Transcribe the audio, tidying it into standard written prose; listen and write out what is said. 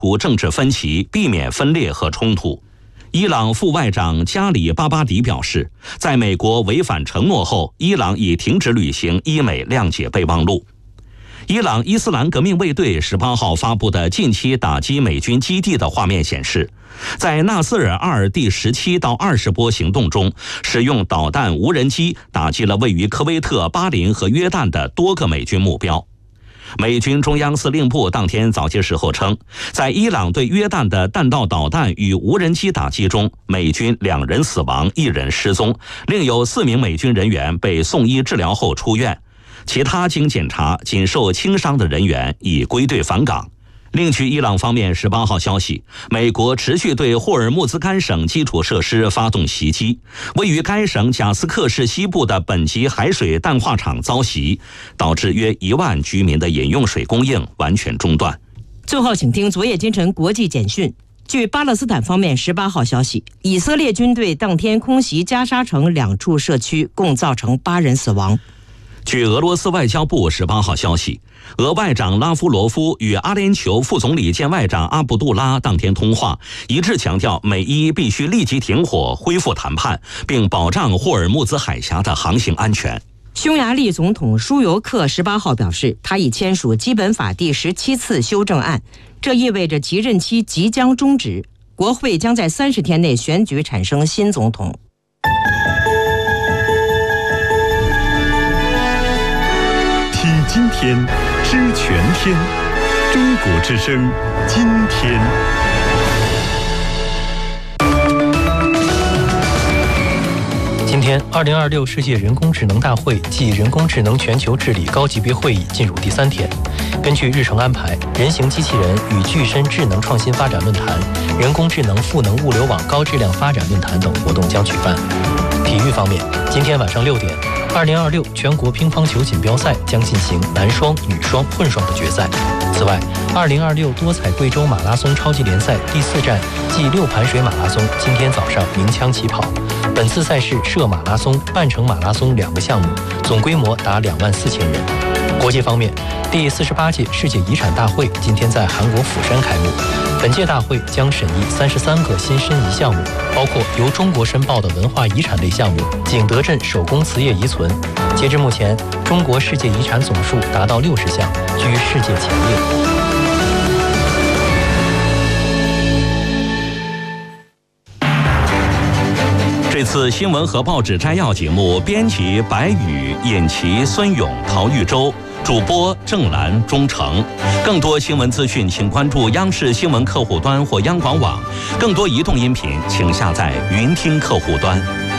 除政治分歧，避免分裂和冲突。伊朗副外长加里巴巴迪表示，在美国违反承诺后，伊朗已停止履行伊美谅解备忘录。伊朗伊斯兰革命卫队18号发布的近期打击美军基地的画面显示，在纳斯尔阿尔第17到20波行动中，使用导弹无人机打击了位于科威特、巴林和约旦的多个美军目标。美军中央司令部当天早些时候称，在伊朗对约旦的弹道导弹与无人机打击中，美军2人死亡，1人失踪，另有4名美军人员被送医治疗后出院。其他经检查仅受轻伤的人员已归队返岗。另据伊朗方面18号消息，美国持续对霍尔木兹干省基础设施发动袭击，位于该省贾斯克市西部的本级海水淡化厂遭袭，导致约1万居民的饮用水供应完全中断。 最后请听昨夜今晨国际简讯。据巴勒斯坦方面18号消息，以色列军队当天空袭加沙城2处社区，共造成8人死亡。 据俄罗斯外交部18号消息，俄外长拉夫罗夫与阿联酋副总理兼外长阿卜杜拉当天通话，一致强调美伊必须立即停火、恢复谈判，并保障霍尔木兹海峡的航行安全。 匈牙利总统舒尤克18号表示，他已签署基本法第17次修正案，这意味着其任期即将终止，国会将在30天内选举产生新总统。 听今天，知全天，中国之声，今天。 今天，2026世界人工智能大会暨人工智能全球治理高级别会议进入第3天。根据日程安排，人形机器人与具身智能创新发展论坛、人工智能赋能物流网高质量发展论坛等活动将举办。体育方面，今天晚上6点，2026全国乒乓球锦标赛将进行男双、女双、混双的决赛。此外，2026多彩贵州马拉松超级联赛第4站暨6盘水马拉松今天早上鸣枪起跑。本次赛事涉马拉松、半程马拉松2个项目，总规模达24000人。国际方面，第48届世界遗产大会今天在韩国釜山开幕。本届大会将审议33个新申遗项目，包括由中国申报的文化遗产类项目景德镇手工瓷业遗存。截至目前，中国世界遗产总数达到60项，居世界前列。 这次新闻和报纸摘要节目，编辑白宇、尹奇、孙勇、陶玉洲，主播郑兰、钟诚。更多新闻资讯，请关注央视新闻客户端或央广网。更多移动音频，请下载云听客户端。